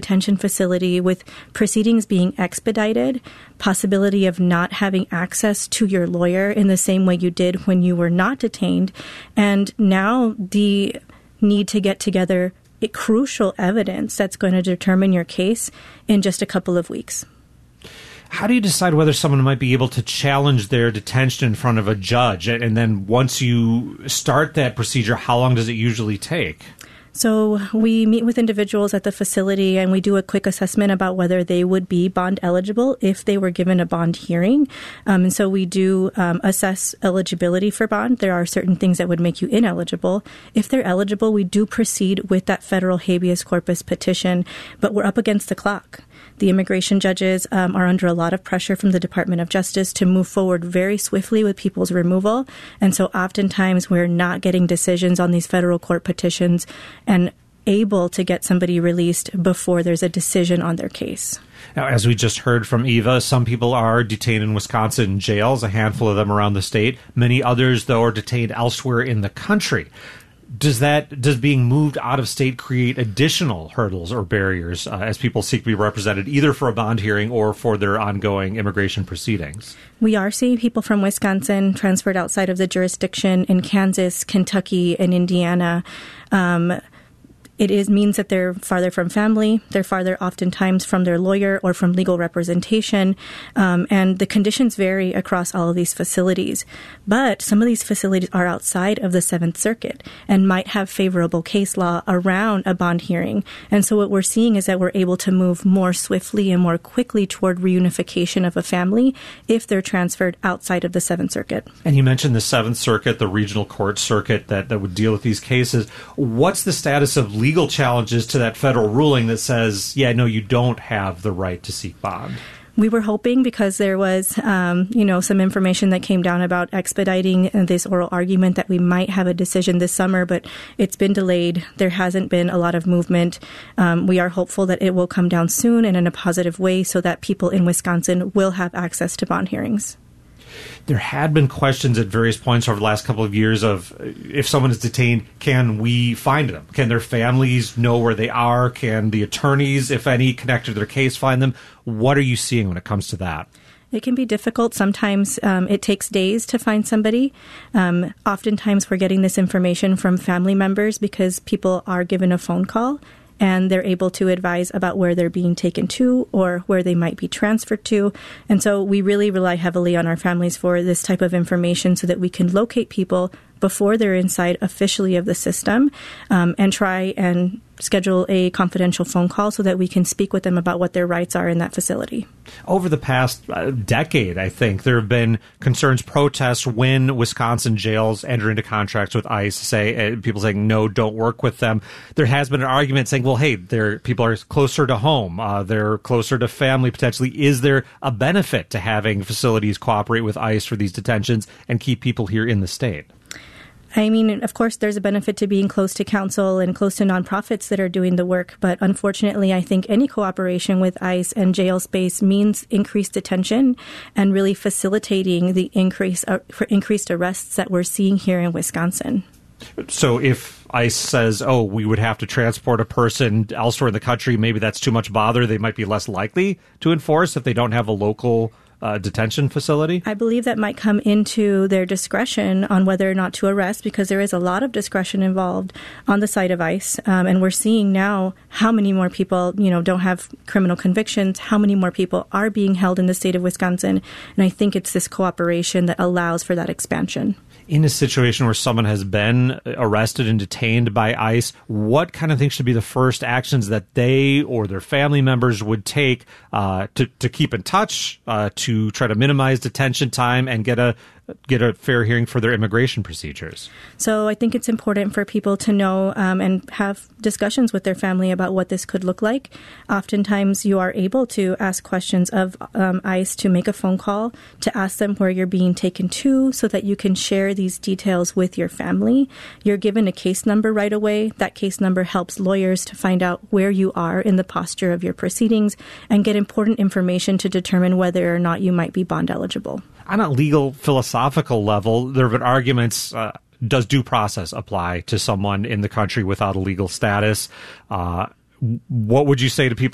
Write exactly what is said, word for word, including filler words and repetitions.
detention facility with proceedings being expedited, possibility of not having access to your lawyer in the same way you did when you were not detained, and now the need to get together crucial evidence that's going to determine your case in just a couple of weeks. How do you decide whether someone might be able to challenge their detention in front of a judge? And then once you start that procedure, how long does it usually take? So we meet with individuals at the facility and we do a quick assessment about whether they would be bond eligible if they were given a bond hearing. Um, and so we do um, assess eligibility for bond. There are certain things that would make you ineligible. If they're eligible, we do proceed with that federal habeas corpus petition, but we're up against the clock. The immigration judges um, are under a lot of pressure from the Department of Justice to move forward very swiftly with people's removal. And so oftentimes we're not getting decisions on these federal court petitions and able to get somebody released before there's a decision on their case. Now, as we just heard from Eva, some people are detained in Wisconsin jails, a handful of them around the state. Many others, though, are detained elsewhere in the country. Does that does being moved out of state create additional hurdles or barriers uh, as people seek to be represented either for a bond hearing or for their ongoing immigration proceedings? We are seeing people from Wisconsin transferred outside of the jurisdiction in Kansas, Kentucky, and Indiana. Um, It is means that they're farther from family, they're farther oftentimes from their lawyer or from legal representation, um, and the conditions vary across all of these facilities. But some of these facilities are outside of the Seventh Circuit and might have favorable case law around a bond hearing. And so what we're seeing is that we're able to move more swiftly and more quickly toward reunification of a family if they're transferred outside of the Seventh Circuit. And you mentioned the Seventh Circuit, the regional court circuit that, that would deal with these cases. What's the status of legal challenges to that federal ruling that says, yeah, no, you don't have the right to seek bond? We were hoping, because there was, um, you know, some information that came down about expediting this oral argument, that we might have a decision this summer, but it's been delayed. There hasn't been a lot of movement. Um, we are hopeful that it will come down soon and in a positive way so that people in Wisconsin will have access to bond hearings. There had been questions at various points over the last couple of years of if someone is detained, can we find them? Can their families know where they are? Can the attorneys, if any, connected to their case, find them? What are you seeing when it comes to that? It can be difficult. Sometimes um, it takes days to find somebody. Um, oftentimes we're getting this information from family members because people are given a phone call and they're able to advise about where they're being taken to or where they might be transferred to. And so we really rely heavily on our families for this type of information so that we can locate people before they're inside officially of the system um, and try and schedule a confidential phone call so that we can speak with them about what their rights are in that facility. Over the past uh, decade, I think, there have been concerns, protests when Wisconsin jails enter into contracts with ICE, say uh, people saying, no, don't work with them. There has been an argument saying, well, hey, they're, people are closer to home. Uh, they're closer to family, potentially. Is there a benefit to having facilities cooperate with ICE for these detentions and keep people here in the state? I mean, of course, there's a benefit to being close to counsel and close to nonprofits that are doing the work. But unfortunately, I think any cooperation with ICE and jail space means increased attention and really facilitating the increase uh, for increased arrests that we're seeing here in Wisconsin. So if ICE says, oh, we would have to transport a person elsewhere in the country, maybe that's too much bother. They might be less likely to enforce if they don't have a local Uh, detention facility? I believe that might come into their discretion on whether or not to arrest, because there is a lot of discretion involved on the side of ICE. Um, and we're seeing now how many more people, you know, don't have criminal convictions, how many more people are being held in the state of Wisconsin. And I think it's this cooperation that allows for that expansion. In a situation where someone has been arrested and detained by ICE, what kind of things should be the first actions that they or their family members would take uh, to, to keep in touch, uh, to try to minimize detention time and get a get a fair hearing for their immigration procedures? So I think it's important for people to know um, and have discussions with their family about what this could look like. Oftentimes you are able to ask questions of um, ICE, to make a phone call, to ask them where you're being taken to so that you can share these details with your family. You're given a case number right away. That case number helps lawyers to find out where you are in the posture of your proceedings and get important information to determine whether or not you might be bond eligible. On a legal philosophical level, there have been arguments, uh, does due process apply to someone in the country without a legal status? Uh, what would you say to people